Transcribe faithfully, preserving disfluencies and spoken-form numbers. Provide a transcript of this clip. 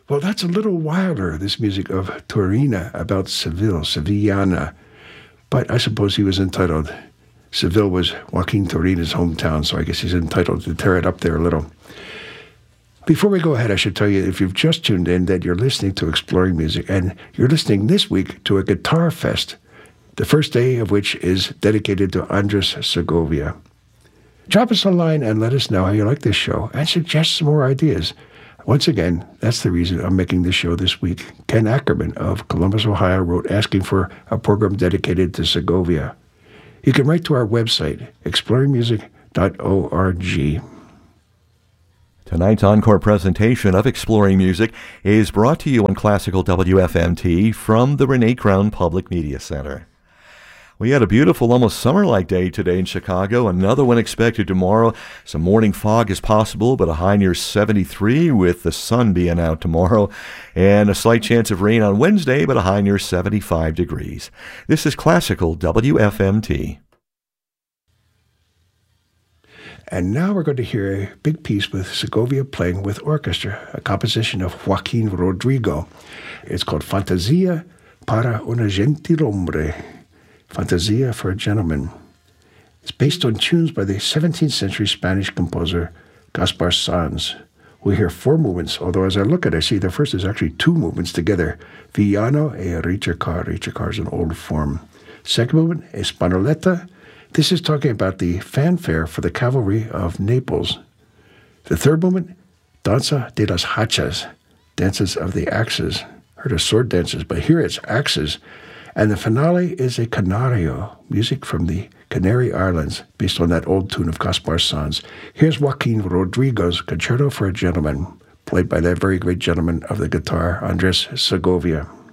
Well, that's a little wilder, this music of Turina about Seville, Sevillana. But I suppose he was entitled. Seville was Joaquin Turina's hometown, so I guess he's entitled to tear it up there a little. Before we go ahead, I should tell you, if you've just tuned in, that you're listening to Exploring Music, and you're listening this week to a guitar fest, the first day of which is dedicated to Andres Segovia. Drop us a line and let us know how you like this show, and suggest some more ideas. Once again, that's the reason I'm making this show this week. Ken Ackerman of Columbus, Ohio, wrote asking for a program dedicated to Segovia. You can write to our website, exploring music dot org. Tonight's encore presentation of Exploring Music is brought to you on Classical W F M T from the Renee Crown Public Media Center. We had a beautiful, almost summer-like day today in Chicago. Another one expected tomorrow. Some morning fog is possible, but a high near seventy-three with the sun being out tomorrow. And a slight chance of rain on Wednesday, but a high near seventy-five degrees. This is Classical W F M T. And now we're going to hear a big piece with Segovia playing with orchestra, a composition of Joaquin Rodrigo. It's called Fantasia para un gentilhombre. Fantasia for a Gentleman. It's based on tunes by the seventeenth century Spanish composer Gaspar Sanz. We hear four movements, although as I look at it, I see the first is actually two movements together. Villano e ricercar. Ricercar is an old form. Second movement, Espanoletta. This is talking about the fanfare for the cavalry of Naples. The third movement, Danza de las Hachas. Dances of the axes. Heard of sword dances, but here it's axes. And the finale is a canario, music from the Canary Islands, based on that old tune of Gaspar Sanz. Here's Joaquin Rodrigo's Concerto for a Gentleman, played by that very great gentleman of the guitar, Andres Segovia.